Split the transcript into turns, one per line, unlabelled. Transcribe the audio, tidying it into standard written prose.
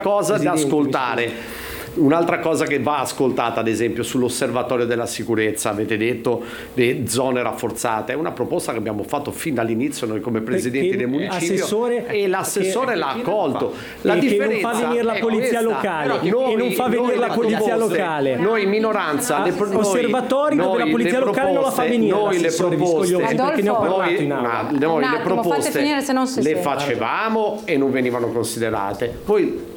cosa da ascoltare. Un'altra cosa che va ascoltata, ad esempio, sull'osservatorio della sicurezza, avete detto le zone rafforzate, è una proposta che abbiamo fatto fin dall'inizio noi come presidenti del municipio e l'assessore l'ha accolto. La differenza
non fa venire la polizia locale,
noi minoranza,
osservatorio dove la polizia locale non la fa venire,
noi le proposte,
perché ne ho parlato in aula.
noi le proposte le facevamo e non venivano considerate. Poi